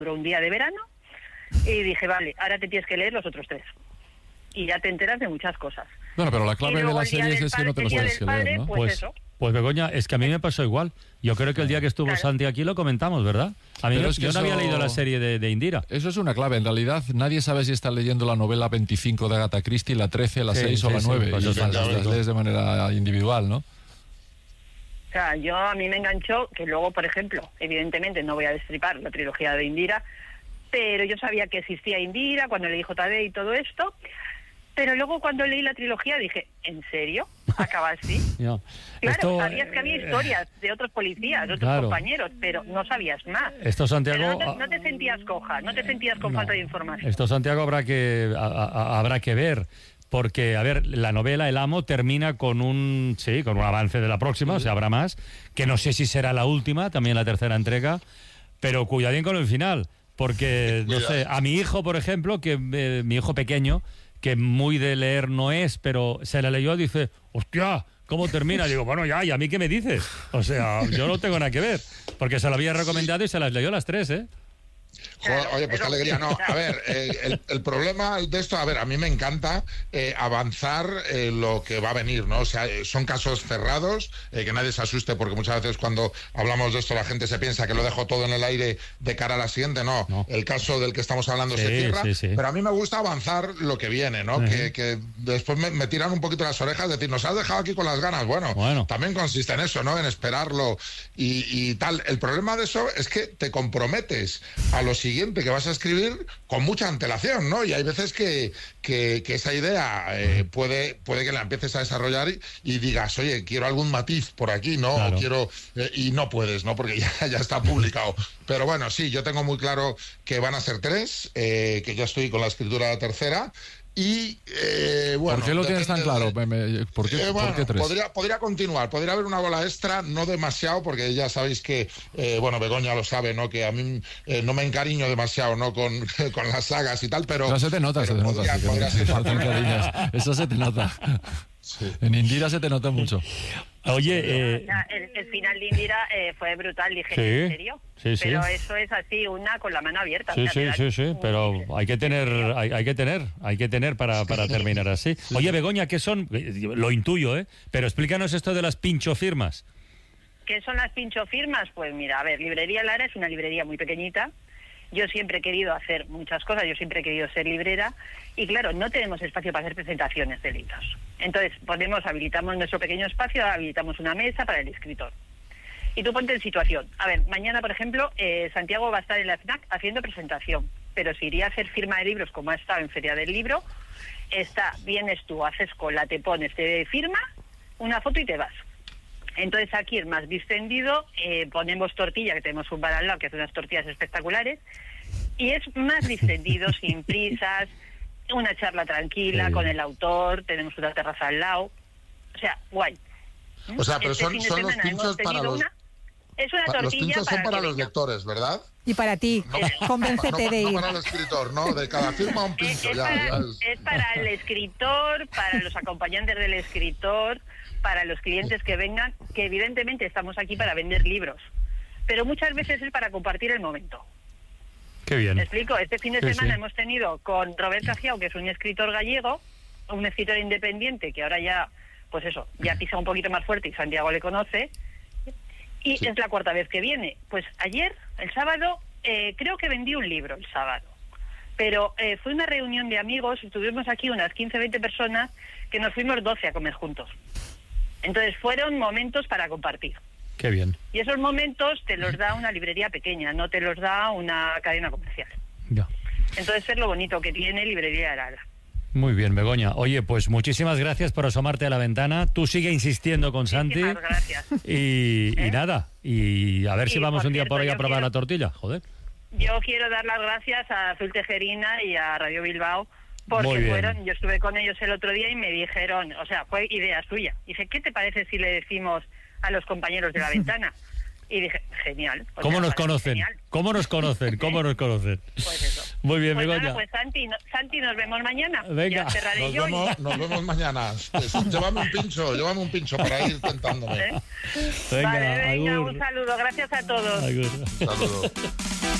duró un día de verano, y dije, vale, ahora te tienes que leer los otros 3. Y ya te enteras de muchas cosas. Bueno, pero la clave de la serie es que no te los tienes que leer, ¿no? Pues Begoña, es que a mí me pasó igual. Yo creo que el día que estuvo Santi aquí lo comentamos, ¿verdad? A mí yo no había leído la serie de Indira. Eso es una clave. En realidad, nadie sabe si está leyendo la novela 25 de Agatha Christie, la 13, la 6 o la 9. Pues y las lees de manera individual, ¿no? O sea, a mí me enganchó que luego, por ejemplo, evidentemente no voy a destripar la trilogía de Indira, pero yo sabía que existía Indira cuando leí JD y todo esto. Pero luego cuando leí la trilogía dije, ¿en serio? ¿Acaba así? No. Claro, sabías que había historias de otros policías, de otros compañeros, pero no sabías más. Esto, Santiago... No te sentías coja, no te sentías con falta de información. Esto, Santiago, habrá que ver. Porque, a ver, la novela El Amo termina con un avance de la próxima, o sea, habrá más, que no sé si será la última, también la tercera entrega, pero cuidadín con el final, porque, no sé, a mi hijo, por ejemplo, mi hijo pequeño, que muy de leer no es, pero se la leyó y dice, hostia, ¿cómo termina? Digo, bueno, ya, ¿y a mí qué me dices? O sea, yo no tengo nada que ver, porque se lo había recomendado y se las leyó las 3, ¿eh? Joder, oye, pues qué alegría. No, a ver, el problema de esto, a ver, a mí me encanta avanzar lo que va a venir, ¿no? O sea, son casos cerrados, que nadie se asuste, porque muchas veces cuando hablamos de esto la gente se piensa que lo dejo todo en el aire de cara a la siguiente. No. El caso del que estamos hablando se cierra, pero a mí me gusta avanzar lo que viene, ¿no? Que después me tiran un poquito las orejas, decir, nos has dejado aquí con las ganas. Bueno, también consiste en eso, ¿no? En esperarlo y tal. El problema de eso es que te comprometes a lo siguiente que vas a escribir con mucha antelación, ¿no? Y hay veces que esa idea puede que la empieces a desarrollar y digas, oye, quiero algún matiz por aquí, ¿no? Claro. O quiero y no puedes, ¿no? Porque ya está publicado. Pero bueno, sí, yo tengo muy claro que van a ser 3, que ya estoy con la escritura de la tercera. Y bueno, ¿por qué lo tienes tan claro? ¿Por qué 3? Podría continuar, podría haber una bola extra, no demasiado, porque ya sabéis que, Begoña lo sabe, ¿no? Que a mí no me encariño demasiado, ¿no? Con las sagas y tal, pero... No, se te nota. Podría ser. Eso se te nota. Sí. En Indira se te nota mucho. Oye, el final de Indira fue brutal, dije, ¿en serio? Sí. Pero eso es así, una con la mano abierta. Sí, pero hay que tener para terminar así. Oye, Begoña, ¿qué son? Lo intuyo, pero explícanos esto de las pinchofirmas. ¿Qué son las pinchofirmas? Pues mira, a ver, Librería Lara es una librería muy pequeñita. Yo siempre he querido hacer muchas cosas, yo siempre he querido ser librera y claro, no tenemos espacio para hacer presentaciones de libros. Entonces, habilitamos nuestro pequeño espacio, habilitamos una mesa para el escritor. Y tú ponte en situación. A ver, mañana, por ejemplo, Santiago va a estar en la FNAC haciendo presentación, pero si iría a hacer firma de libros como ha estado en Feria del Libro, vienes tú, haces cola, te pones, te firma una foto y te vas. Entonces aquí es más distendido, ponemos tortilla, que tenemos un bar al lado que hace unas tortillas espectaculares, y es más distendido, sin prisas, una charla tranquila con el autor, tenemos una terraza al lado, o sea, guay. O sea, pero son los pinchos para los... Es una tortilla los pinchos son para los lectores, ¿verdad? Y para ti, convéncete de ir. No para el escritor, ¿no? De cada firma un pincho. Es para el escritor, para los acompañantes del escritor, para los clientes que vengan, que evidentemente estamos aquí para vender libros, pero muchas veces es para compartir el momento. Qué bien. ¿Me explico? Este fin de semana hemos tenido con Robert Cajiao, que es un escritor gallego, un escritor independiente, que ahora ya pisa un poquito más fuerte y Santiago le conoce, y es la 4ª vez que viene. Pues ayer, el sábado, creo que vendí un libro el sábado, pero fue una reunión de amigos, estuvimos aquí unas 15-20 personas, que nos fuimos 12 a comer juntos. Entonces fueron momentos para compartir. Qué bien. Y esos momentos te los da una librería pequeña, no te los da una cadena comercial. Ya. Entonces es lo bonito que tiene Librería Lara. Muy bien, Begoña. Oye, pues muchísimas gracias por asomarte a la ventana. Tú sigue insistiendo con Santi. Muchísimas gracias. Y nada, y a ver si vamos un día por ahí a probar la tortilla. Joder. Yo quiero dar las gracias a Azul Tejerina y a Radio Bilbao, porque yo estuve con ellos el otro día y me dijeron, o sea, fue idea suya. Dice, ¿qué te parece si le decimos a los compañeros de la ventana? Y dije, genial. ¿Cómo nos conocen? Genial. ¿Cómo nos conocen? Pues eso. Muy bien, pues Begoña. Nada, pues Santi, nos vemos mañana. Venga. Nos vemos mañana. Llévame un pincho para ir tentándome. Venga, vale, un saludo. Gracias a todos. Agur. Un saludo.